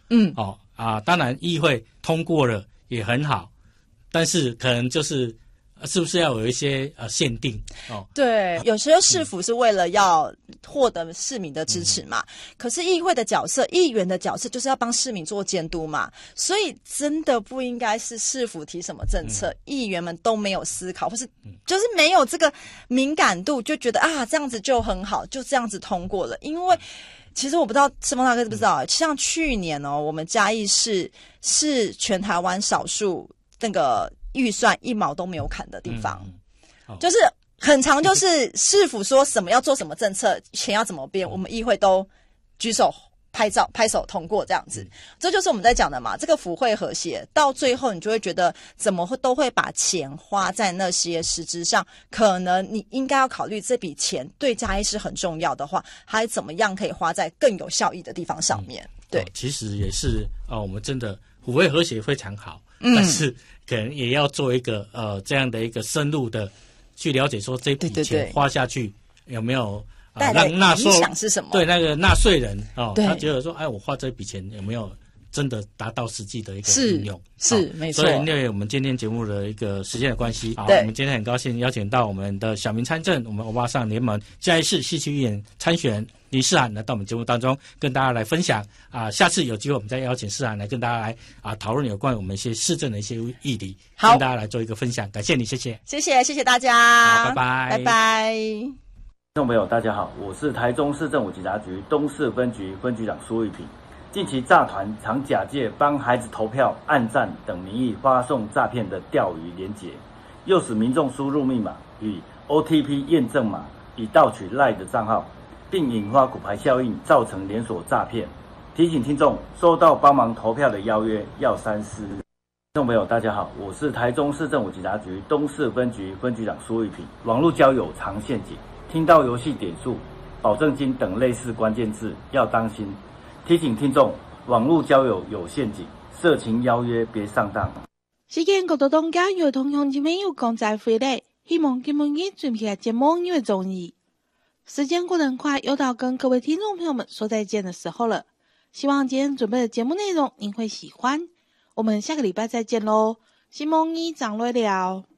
当然议会通过了也很好，但是可能就是是不是要有一些限定对，有时候市府是为了要获得市民的支持嘛，可是议会的角色，议员的角色就是要帮市民做监督嘛，所以真的不应该是市府提什么政策，议员们都没有思考，或是就是没有这个敏感度，就觉得这样子就很好，就这样子通过了。因为其实我不知道世峰大哥知不知道，像去年我们嘉义市是全台湾少数那个预算1毛都没有砍的地方，就是很常就是市府说什么要做什么政策，钱要怎么变，我们议会都举手拍手通过这样子。这就是我们在讲的嘛，这个府会和谐到最后你就会觉得怎么都会把钱花在那些实质上，可能你应该要考虑这笔钱对嘉义是很重要的话，还怎么样可以花在更有效益的地方上面。对， 其实也是我们真的府会和谐非常好，但是可能也要做一个这样的一个深入的去了解，说这笔钱花下去有没有让纳税影响是什么？ 对那个纳税人他觉得说，我花这笔钱有没有真的达到实际的一个应用？ 是没错。 所以因为我们今天节目的一个时间的关系，我们今天很高兴邀请到我们的小民参政，我们欧巴桑联盟嘉义市西区议员参选人林世涵来到我们节目当中，跟大家来分享下次有机会我们再邀请世涵来跟大家来讨论有关我们一些市政的一些议题，跟大家来做一个分享。感谢你，谢谢大家， 好，拜拜， 拜拜。 听众朋友大家好，我是台中市政府警察局东市分局分局长苏玉平。近期诈团常假借帮孩子投票、按赞等名义发送诈骗的钓鱼连结，诱使民众输入密码与 OTP 验证码，以盗取 LINE 的账号，并引发骨牌效应，造成连锁诈骗。提醒听众，收到帮忙投票的邀约要三思。听众朋友大家好，我是台中市政府警察局东市分局分局长苏玉平。网络交友常陷阱，听到游戏点数、保证金等类似关键字要当心。提醒听众，网络交友有陷阱，色情邀约别上当。 时间过到东家有同乡亲朋友讲再回来，希望今晚的准备节目你会中意。时间过得很快，又到跟各位听众朋友们说再见的时候了。希望今天准备的节目内容您会喜欢，我们下个礼拜再见咯。希望你长累了。